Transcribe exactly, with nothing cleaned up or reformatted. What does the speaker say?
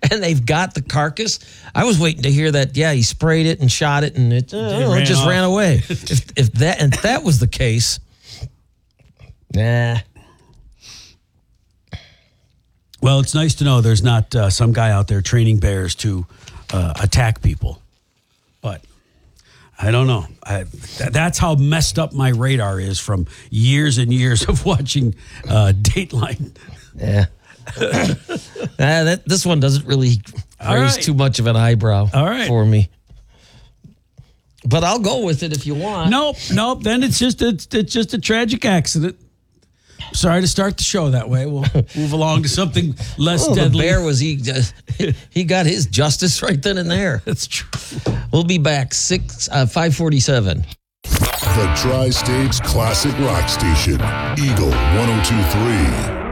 and they've got the carcass. I was waiting to hear that. Yeah, he sprayed it and shot it, and it, uh, it, ran it just off. ran away. if, if that and if that was the case, nah. Well, it's nice to know there's not uh, some guy out there training bears to uh, attack people, but I don't know. I, th- that's how messed up my radar is from years and years of watching uh, Dateline. Yeah. uh, that, this one doesn't really raise right. too much of an eyebrow All right. for me. But I'll go with it if you want. Nope, nope. Then it's just a, it's just a tragic accident. Sorry to start the show that way. We'll move along to something less oh, deadly. The bear was he? Uh, he got his justice right then and there. That's true. We'll be back six uh, five forty seven. The Tri-States Classic Rock Station, Eagle one oh two three.